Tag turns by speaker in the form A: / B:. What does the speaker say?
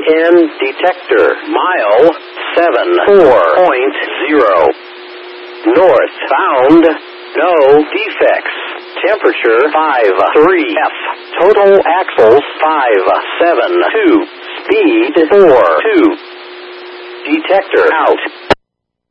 A: EN detector. Mile 74.0. Northbound. No defects. Temperature 53F. Total axles 572. Speed 42. Detector out.